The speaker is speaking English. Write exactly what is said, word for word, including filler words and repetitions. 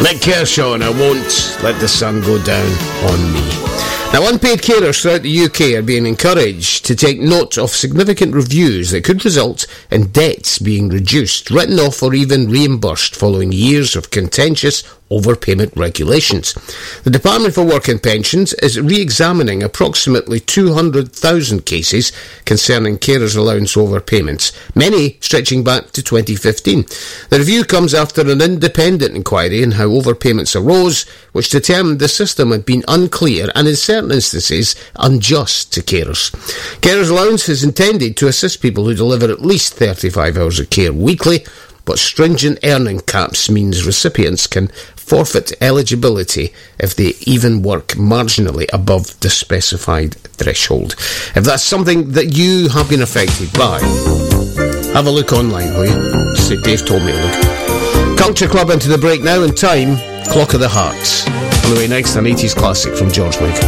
Nick Kershaw, and I won't let the sun go down on me. Now, unpaid carers throughout the U K are being encouraged to take note of significant reviews that could result in debts being reduced, written off or even reimbursed following years of contentious overpayment regulations. The Department for Work and Pensions is re-examining approximately two hundred thousand cases concerning carers' allowance overpayments, many stretching back to twenty fifteen. The review comes after an independent inquiry in how overpayments arose, which determined the system had been unclear and in certain instances unjust to carers. Carers' allowance is intended to assist people who deliver at least thirty-five hours of care weekly, but stringent earning caps means recipients can forfeit eligibility if they even work marginally above the specified threshold. If that's something that you have been affected by, have a look online, will you? Say Dave told me to look. Culture Club into the break now, in time, Clock of the Hearts. On the way next, an eighties classic from George Michael.